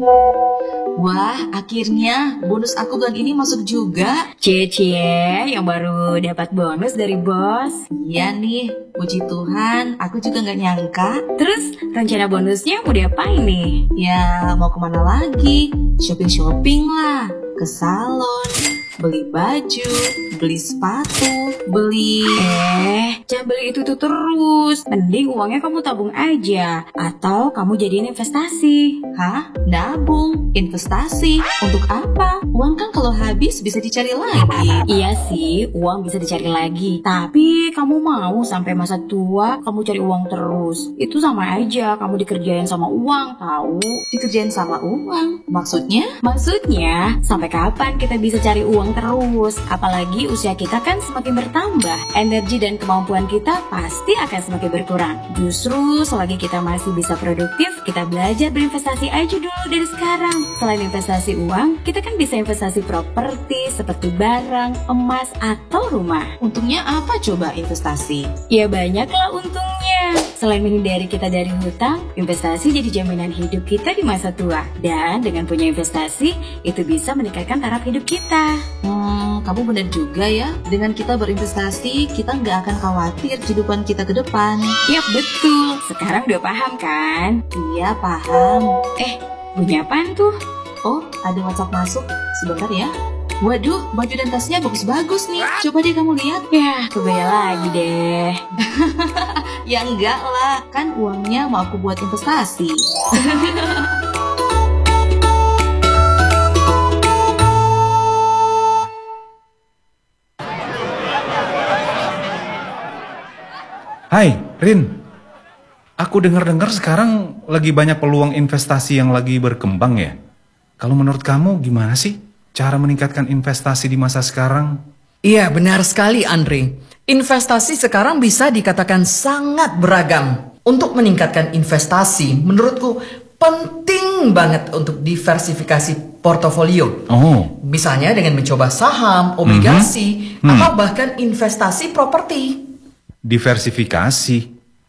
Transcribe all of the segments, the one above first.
Wah, akhirnya bonus aku bulan ini masuk juga. Cie, yang baru dapat bonus dari bos. Iya nih, puji Tuhan, aku juga gak nyangka. Terus rencana bonusnya mau diapain nih? Ya, mau kemana lagi? Shopping-shopping lah, ke salon, beli baju, beli sepatu, beli... Jangan beli itu tuh terus. Mending uangnya kamu tabung aja. Atau kamu jadiin investasi. Hah? Nabung? Investasi? Untuk apa? Uang kan kalau habis bisa dicari lagi. Iya sih, uang bisa dicari lagi. Tapi kamu mau sampai masa tua kamu cari uang terus? Itu sama aja kamu dikerjain sama uang, tahu? Dikerjain sama uang? Maksudnya? Maksudnya, sampai kapan kita bisa cari uang terus? Apalagi usia kita kan semakin bertambah. Energi dan kemampuan kita pasti akan semakin berkurang. Justru selagi kita masih bisa produktif, kita belajar berinvestasi aja dulu dari sekarang. Selain investasi uang, kita kan bisa investasi properti seperti barang, emas, atau rumah. Untungnya apa coba investasi? Ya banyak lah untungnya. Selain menghindari kita dari hutang, investasi jadi jaminan hidup kita di masa tua. Dan dengan punya investasi, itu bisa meningkatkan taraf hidup kita. Kamu benar juga ya. Dengan kita berinvestasi, kita nggak akan khawatir kehidupan kita ke depan. Yap, betul. Sekarang udah paham kan? Iya, paham. Bunyi apaan tuh? Oh, ada WhatsApp masuk. Sebentar ya. Waduh, baju dan tasnya bagus-bagus nih. Coba deh kamu lihat. Ya, kebaya lagi deh. Ya enggak lah, kan uangnya mau aku buat investasi. Hai, Rin. Aku dengar-dengar sekarang lagi banyak peluang investasi yang lagi berkembang ya. Kalau menurut kamu gimana sih cara meningkatkan investasi di masa sekarang? Iya, benar sekali Andre. Investasi sekarang bisa dikatakan sangat beragam. Untuk meningkatkan investasi, menurutku penting banget untuk diversifikasi portofolio. Misalnya dengan mencoba saham, obligasi, atau bahkan investasi properti. Diversifikasi.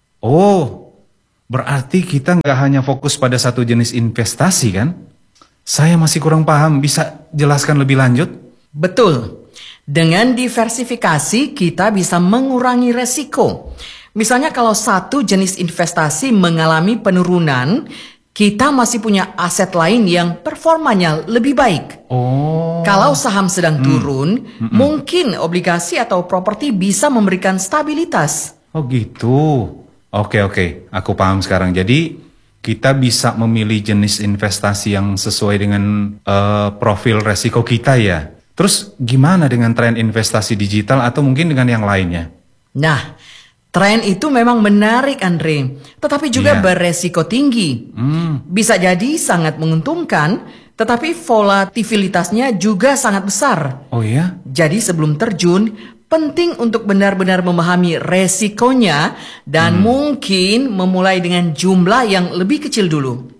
Berarti kita nggak hanya fokus pada satu jenis investasi kan? Saya masih kurang paham, bisa jelaskan lebih lanjut? Betul. Dengan diversifikasi kita bisa mengurangi resiko. Misalnya kalau satu jenis investasi mengalami penurunan, kita masih punya aset lain yang performanya lebih baik. Kalau saham sedang turun, mungkin obligasi atau properti bisa memberikan stabilitas. Oh gitu. Oke, aku paham sekarang. Jadi kita bisa memilih jenis investasi yang sesuai dengan profil resiko kita ya. Terus gimana dengan tren investasi digital atau mungkin dengan yang lainnya? Nah, tren itu memang menarik Andre, tetapi juga beresiko tinggi. Bisa jadi sangat menguntungkan, tetapi volatilitasnya juga sangat besar. Oh ya? Jadi sebelum terjun, penting untuk benar-benar memahami resikonya dan mungkin memulai dengan jumlah yang lebih kecil dulu.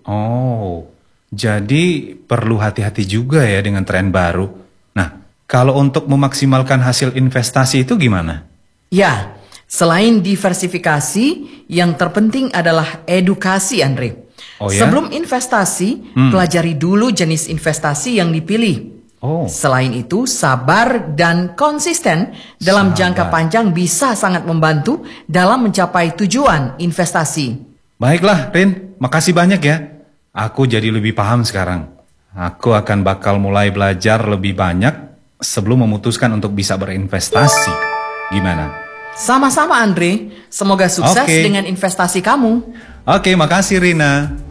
Jadi perlu hati-hati juga ya dengan tren baru. Nah, kalau untuk memaksimalkan hasil investasi itu gimana? Ya, selain diversifikasi, yang terpenting adalah edukasi, Andre. Sebelum investasi, pelajari dulu jenis investasi yang dipilih. Selain itu, sabar dan konsisten dalam jangka panjang bisa sangat membantu dalam mencapai tujuan investasi. Baiklah, Rin. Makasih banyak ya. Aku jadi lebih paham sekarang. Aku akan bakal mulai belajar lebih banyak sebelum memutuskan untuk bisa berinvestasi. Gimana? Sama-sama Andre, semoga sukses dengan investasi kamu. Oke, makasih Rina.